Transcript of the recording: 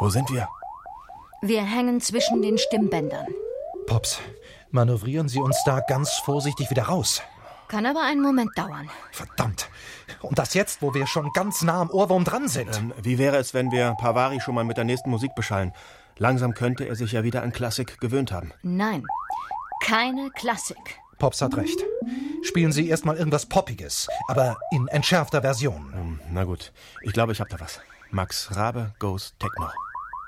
Wo sind wir? Wir hängen zwischen den Stimmbändern. Pops, manövrieren Sie uns da ganz vorsichtig wieder raus. Kann aber einen Moment dauern. Verdammt. Und das jetzt, wo wir schon ganz nah am Ohrwurm dran sind. Wie wäre es, wenn wir Parvari schon mal mit der nächsten Musik beschallen? Langsam könnte er sich ja wieder an Klassik gewöhnt haben. Nein, keine Klassik. Pops hat recht. Spielen Sie erstmal irgendwas Poppiges, aber in entschärfter Version. Na gut, ich glaube, ich habe da was. Max Rabe goes Techno.